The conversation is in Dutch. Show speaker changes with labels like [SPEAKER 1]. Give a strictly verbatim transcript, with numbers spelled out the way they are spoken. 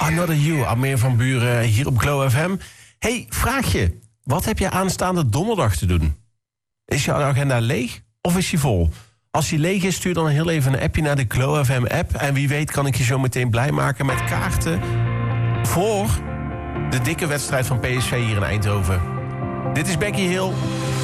[SPEAKER 1] Another You, Armin van Buuren hier op Glow F M. Hey, vraagje. Wat heb je aanstaande donderdag te doen? Is jouw agenda leeg of is die vol? Als die leeg is, stuur dan heel even een appje naar de Glow F M app. En wie weet kan ik je zo meteen blij maken met kaarten voor de dikke wedstrijd van P S V hier in Eindhoven. Dit is Becky Hill.